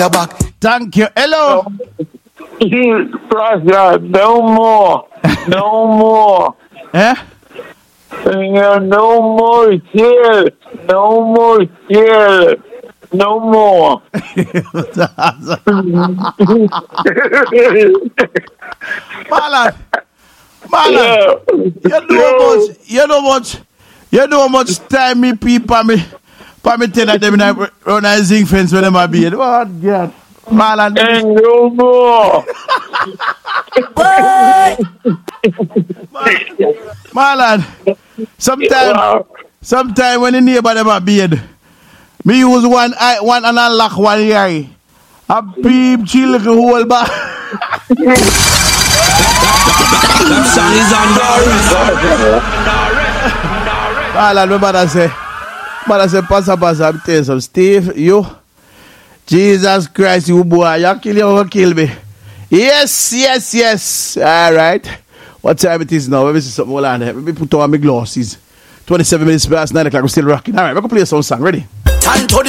back. Thank you. Hello. Prasad, no more. No more. Eh? No more here. No more here. No more. Marlon, Yeah. you know how much time me people me tell them in run a zinc fence when them a beard. What God? Marlon. And no more. Marlon, sometime when the neighbor them a beard, me use one and unlock one eye. A peep chill the whole back. That song is Marlon, my mother say, passa, I'm telling you some, Steve, you, Jesus Christ, you boy, you kill me. Yes. All right. What time it is now? Let me see something. Hold on. Let me put on my glasses. 27 minutes past 9 o'clock. We're still rocking. All right, we're going to play some song. Ready? time to the